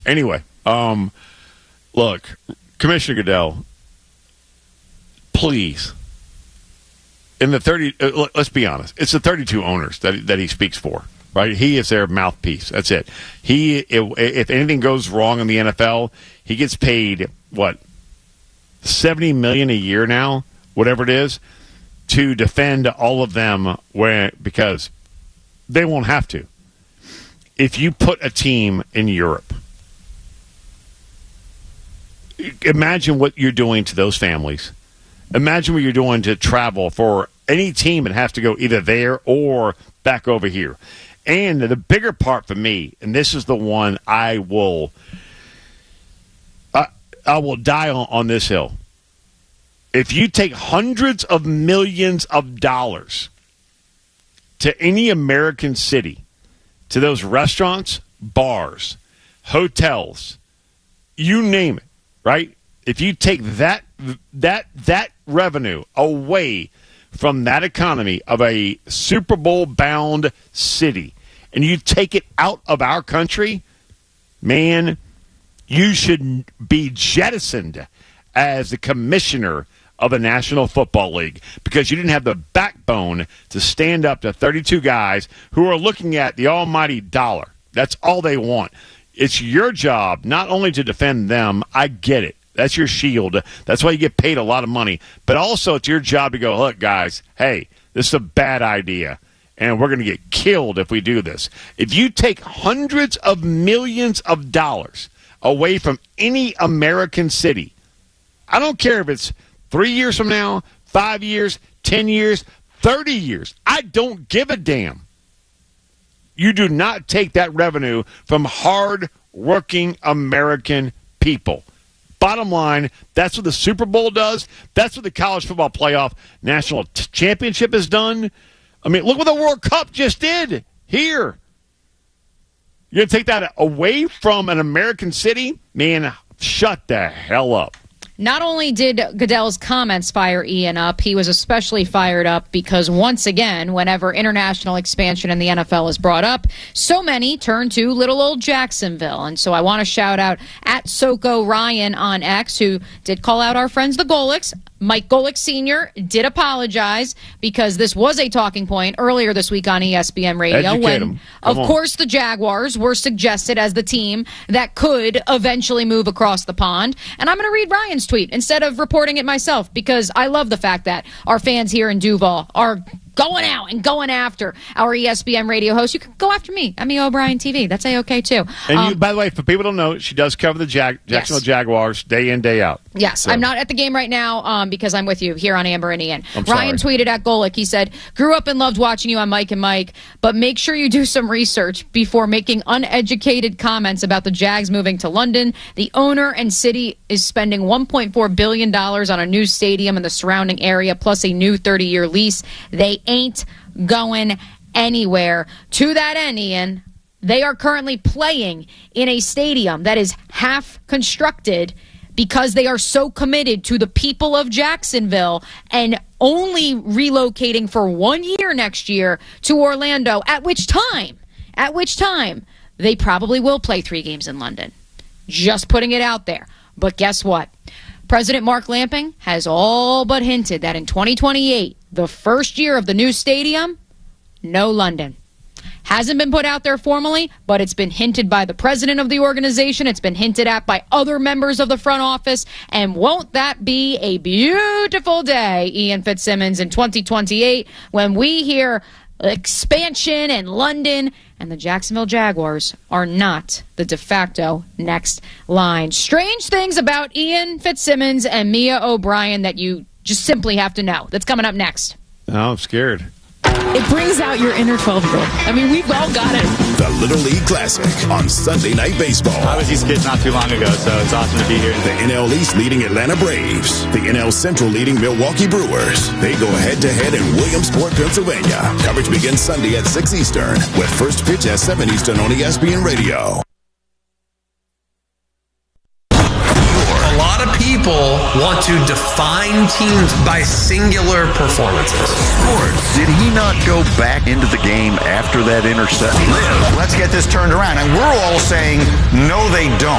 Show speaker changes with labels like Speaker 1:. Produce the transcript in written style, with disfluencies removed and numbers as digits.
Speaker 1: Anyway, look, Commissioner Goodell, please. In the 30, let's be honest, it's the 32 owners that he speaks for, right? He is their mouthpiece. That's it. If anything goes wrong in the NFL, he gets paid what, $70 million a year now, whatever it is, to defend all of them because they won't have to. If you put a team in Europe, imagine what you're doing to those families. Imagine what you're doing to travel for any team that has to go either there or back over here. And the bigger part for me, and this is the one I will die on this hill. If you take hundreds of millions of dollars to any American city, to those restaurants, bars, hotels, you name it, right? If you take that revenue away from that economy of a Super Bowl bound city and you take it out of our country, man, you should be jettisoned as the commissioner of the National Football League because you didn't have the backbone to stand up to 32 guys who are looking at the almighty dollar. That's all they want. It's your job not only to defend them, I get it. That's your shield. That's why you get paid a lot of money. But also it's your job to go, look, guys, hey, this is a bad idea, and we're going to get killed if we do this. If you take hundreds of millions of dollars away from any American city, I don't care if it's 3 years from now, 5 years, 10 years, 30 years. I don't give a damn. You do not take that revenue from hard-working American people. Bottom line, that's what the Super Bowl does. That's what the College Football Playoff National Championship has done. I mean, look what the World Cup just did here. You're going to take that away from an American city? Man, shut the hell up.
Speaker 2: Not only did Goodell's comments fire Ian up, he was especially fired up because once again, whenever international expansion in the NFL is brought up, so many turn to little old Jacksonville. And so I want to shout out at Soko Ryan on X, who did call out our friends the Golics. Mike Golick Sr. did apologize because this was a talking point earlier this week on ESPN Radio when, of course, the Jaguars were suggested as the team that could eventually move across the pond. And I'm going to read Ryan's tweet instead of reporting it myself because I love the fact that our fans here in Duval are going out and going after our ESPN radio host. You can go after me. I'm O'Brien TV. That's A-OK, too.
Speaker 1: And by the way, for people who don't know, she does cover the Jacksonville Jaguars day in, day out.
Speaker 2: Yes, so. I'm not at the game right now because I'm with you here on Amber and Ian. Ryan tweeted at Golick. He said, grew up and loved watching you on Mike and Mike, but make sure you do some research before making uneducated comments about the Jags moving to London. The owner and city is spending $1.4 billion on a new stadium in the surrounding area, plus a new 30-year lease. They ain't going anywhere. To that end, Ian, they are currently playing in a stadium that is half constructed because they are so committed to the people of Jacksonville and only relocating for 1 year next year to Orlando, at which time they probably will play 3 games in London. Just putting it out there. But guess what? President Mark Lamping has all but hinted that in 2028, the first year of the new stadium, no London. Hasn't been put out there formally, but it's been hinted by the president of the organization. It's been hinted at by other members of the front office. And won't that be a beautiful day, Ian Fitzsimmons, in 2028 when we hear expansion in London and the Jacksonville Jaguars are not the de facto next line. Strange things about Ian Fitzsimmons and Mia O'Brien that you just simply have to know. That's coming up next.
Speaker 1: Oh, I'm scared.
Speaker 3: It brings out your inner 12-year-old. I mean, we've all got it.
Speaker 4: The Little League Classic on Sunday Night Baseball.
Speaker 5: I was these kids not too long ago, so it's awesome to be here.
Speaker 4: The NL East leading Atlanta Braves. The NL Central leading Milwaukee Brewers. They go head-to-head in Williamsport, Pennsylvania. Coverage begins Sunday at 6 Eastern, with first pitch at 7 Eastern on ESPN Radio.
Speaker 6: A lot lot of people want to define teams by singular performances.
Speaker 7: Sports. Did he not go back into the game after that interception?
Speaker 8: Let's get this turned around. And we're all saying, no, they don't.